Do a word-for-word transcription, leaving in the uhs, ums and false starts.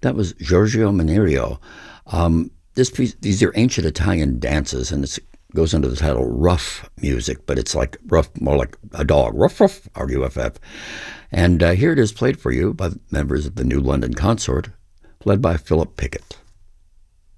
That was Giorgio Manneo. Um, this piece, these are ancient Italian dances, and it goes under the title Rough Music, but it's like rough, more like a dog. Ruff, ruff, R U F F. And uh, here it is played for you by members of the New London Consort, led by Philip Pickett.